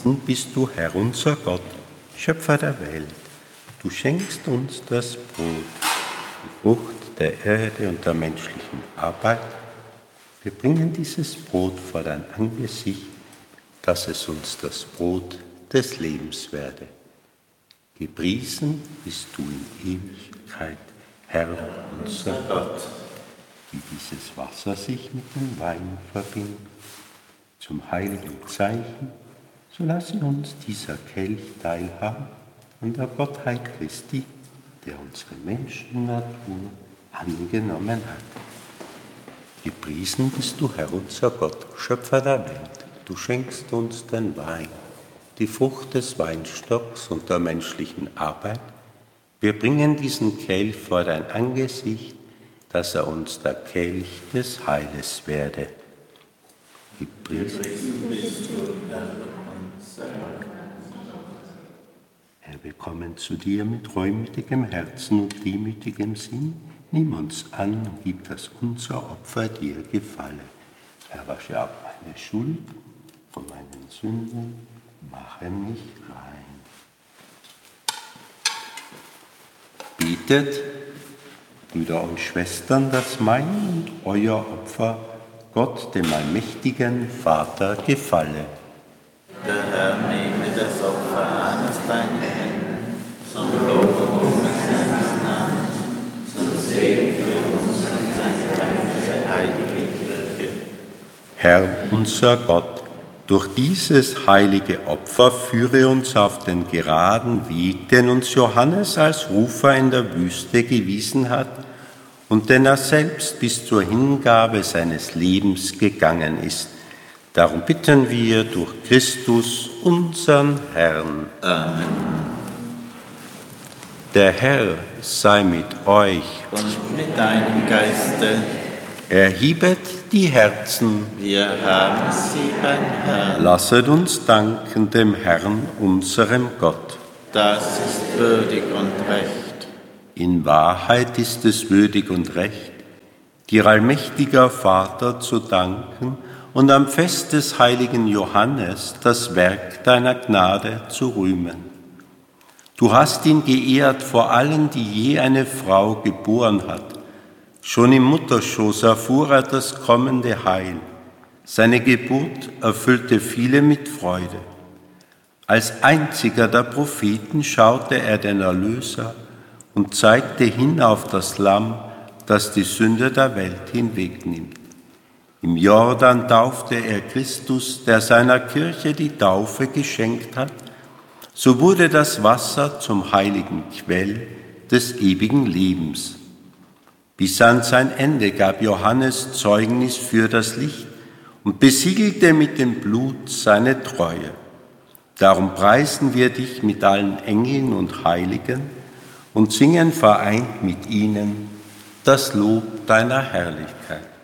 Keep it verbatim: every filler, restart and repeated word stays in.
Gepriesen bist du, Herr unser Gott, Schöpfer der Welt. Du schenkst uns das Brot, die Frucht der Erde und der menschlichen Arbeit. Wir bringen dieses Brot vor dein Angesicht, dass es uns das Brot des Lebens werde. Gepriesen bist du in Ewigkeit, Herr unser Gott. Wie dieses Wasser sich mit dem Wein verbindet, zum heiligen Zeichen, so lasse uns dieser Kelch teilhaben an der Gottheit Christi, der unsere Menschennatur angenommen hat. Gepriesen bist du, Herr unser Gott, Schöpfer der Welt. Du schenkst uns den Wein, die Frucht des Weinstocks und der menschlichen Arbeit. Wir bringen diesen Kelch vor dein Angesicht, dass er uns der Kelch des Heiles werde. Gepriesen bist du, Herr unser Gott. Herr, wir kommen zu dir mit reumütigem Herzen und demütigem Sinn. Nimm uns an und gib, dass unser Opfer dir gefalle. Herr, wasche ab meine Schuld, von meinen Sünden mache mich rein. Betet, Brüder und Schwestern, dass mein und euer Opfer Gott, dem allmächtigen Vater, gefalle. Der Herr nehme das Opfer an aus deinen Händen, zum Lob und Ruhm seines Namens, zum Segen für uns und seine heilige Kirche. Herr, unser Gott, durch dieses heilige Opfer führe uns auf den geraden Weg, den uns Johannes als Rufer in der Wüste gewiesen hat und den er selbst bis zur Hingabe seines Lebens gegangen ist. Darum bitten wir durch Christus, unseren Herrn. Amen. Der Herr sei mit euch. Und mit deinem Geiste. Erhebet die Herzen. Wir haben sie beim Herrn. Lasset uns danken dem Herrn, unserem Gott. Das ist würdig und recht. In Wahrheit ist es würdig und recht, dir allmächtiger Vater zu danken und am Fest des heiligen Johannes das Werk deiner Gnade zu rühmen. Du hast ihn geehrt vor allen, die je eine Frau geboren hat. Schon im Mutterschoß erfuhr er das kommende Heil. Seine Geburt erfüllte viele mit Freude. Als einziger der Propheten schaute er den Erlöser und zeigte hin auf das Lamm, das die Sünde der Welt hinwegnimmt. Im Jordan taufte er Christus, der seiner Kirche die Taufe geschenkt hat. So wurde das Wasser zum heiligen Quell des ewigen Lebens. Bis an sein Ende gab Johannes Zeugnis für das Licht und besiegelte mit dem Blut seine Treue. Darum preisen wir dich mit allen Engeln und Heiligen und singen vereint mit ihnen das Lob deiner Herrlichkeit.